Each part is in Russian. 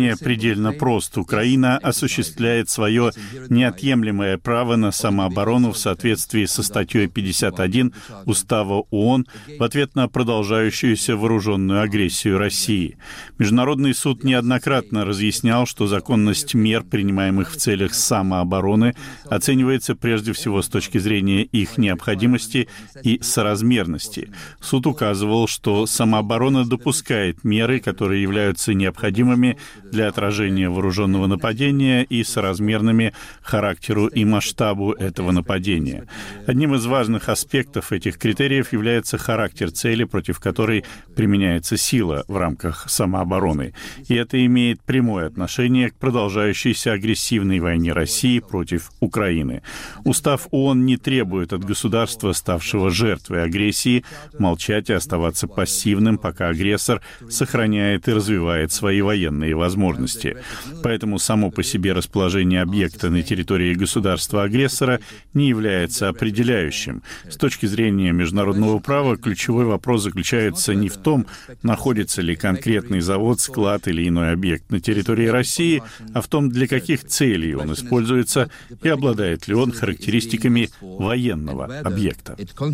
решение предельно прост. Украина осуществляет свое неотъемлемое право на самооборону в соответствии со статьей 51 Устава ООН в ответ на продолжающуюся вооруженную агрессию России. Международный суд неоднократно разъяснял, что законность мер, принимаемых в целях самообороны, оценивается прежде всего с точки зрения их необходимости и соразмерности. Суд указывал, что самооборона допускает меры, которые являются необходимыми для отражения вооруженного нападения и соразмерными характеру и масштабу этого нападения. Одним из важных аспектов этих критериев является характер цели, против которой применяется сила в рамках самообороны. И это имеет прямое отношение к продолжающейся агрессивной войне России против Украины. Устав ООН не требует от государства, ставшего жертвой агрессии, молчать и оставаться пассивным, пока агрессор сохраняет и развивает свои военные возможности. Поэтому само по себе расположение объекта на территории государства-агрессора не является определяющим. С точки зрения международного права, ключевой вопрос заключается не в том, находится ли конкретный завод, склад или иной объект на территории России, а в том, для каких целей он используется и обладает ли он характеристиками военного объекта.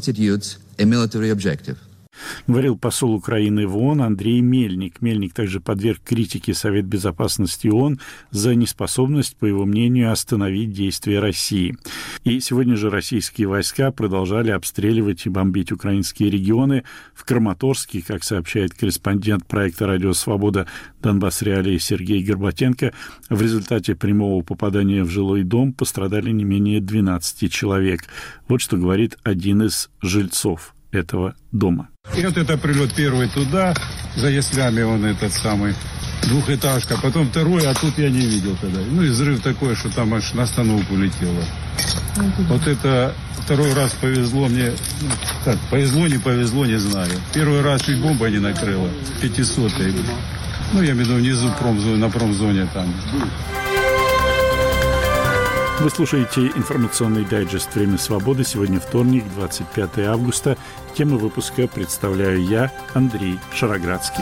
Говорил посол Украины в ООН Андрей Мельник. Мельник также подверг критике Совет Безопасности ООН за неспособность, по его мнению, остановить действия России. И сегодня же российские войска продолжали обстреливать и бомбить украинские регионы. В Краматорске, как сообщает корреспондент проекта «Радио Свобода» Донбасс-Реалии Сергей Горбатенко, в результате прямого попадания в жилой дом пострадали не менее 12 человек. Вот что говорит один из жильцов этого дома. И вот это прилет первый туда, за яслями он этот самый, двухэтажка, потом второй, а тут я не видел тогда. Ну и взрыв такой, что там аж на остановку летело. Вот это второй раз повезло мне, так, повезло, не повезло, не знаю. Первый раз чуть бомба не накрыла, 500-й. Ну я имею в виду внизу промзоне, на промзоне там. Вы слушаете информационный дайджест «Время свободы». Сегодня вторник, 25 августа. Тему выпуска представляю я, Андрей Шароградский.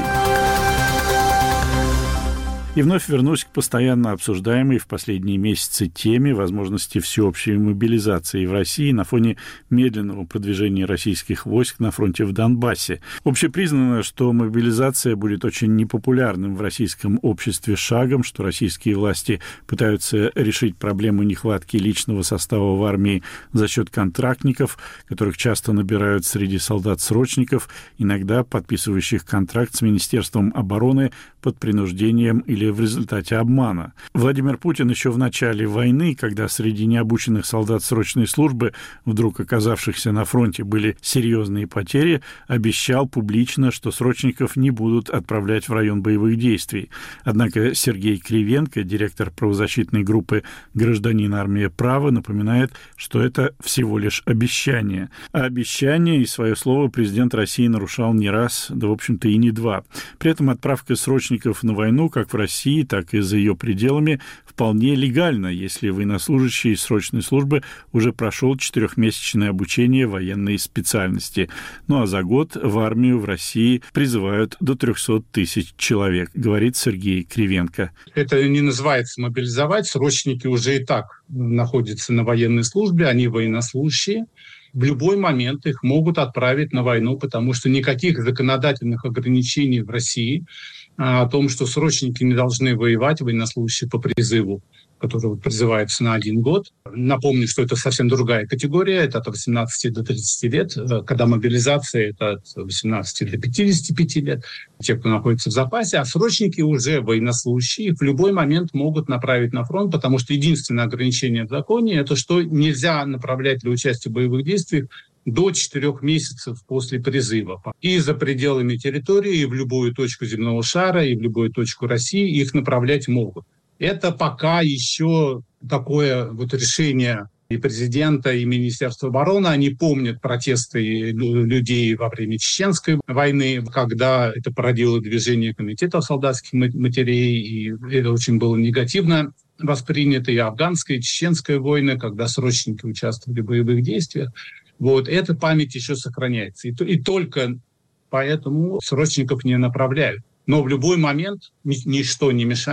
И вновь вернусь к постоянно обсуждаемой в последние месяцы теме возможности всеобщей мобилизации в России на фоне медленного продвижения российских войск на фронте в Донбассе. Общепризнано, что мобилизация будет очень непопулярным в российском обществе шагом, что российские власти пытаются решить проблему нехватки личного состава в армии за счет контрактников, которых часто набирают среди солдат-срочников, иногда подписывающих контракт с Министерством обороны под принуждением или в результате обмана. Владимир Путин еще в начале войны, когда среди необученных солдат срочной службы, вдруг оказавшихся на фронте, были серьезные потери, обещал публично, что срочников не будут отправлять в район боевых действий. Однако Сергей Кривенко, директор правозащитной группы «Гражданин. Армия. Право», напоминает, что это всего лишь обещание. А обещание и свое слово президент России нарушал не раз, да, в общем-то, и не два. При этом отправка срочников на войну, как в России, так и за ее пределами, вполне легально, если военнослужащий срочной службы уже прошел 4-месячное обучение военной специальности. Ну а за год в армию в России призывают до 300 тысяч человек, говорит Сергей Кривенко. Это не называется мобилизовать. Срочники уже и так находятся на военной службе, они военнослужащие. В любой момент их могут отправить на войну, потому что никаких законодательных ограничений в России о том, что срочники не должны воевать, военнослужащие по призыву, которые призываются на 1 год. Напомню, что это совсем другая категория, это от 18 до 30 лет, когда мобилизация это от 18 до 55 лет, те, кто находится в запасе, а срочники уже военнослужащие, в любой момент могут направить на фронт, потому что единственное ограничение в законе это что нельзя направлять для участия в боевых действиях до 4 месяцев после призыва. И за пределами территории, и в любую точку земного шара, и в любую точку России их направлять могут. Это пока еще такое вот решение и президента, и Министерства обороны. Они помнят протесты людей во время Чеченской войны, когда это породило движение комитетов солдатских матерей, и это очень было негативно воспринято, и афганская, и чеченская войны, когда срочники участвовали в боевых действиях. Вот эта память еще сохраняется. И только поэтому срочников не направляют. Но в любой момент ничто не мешает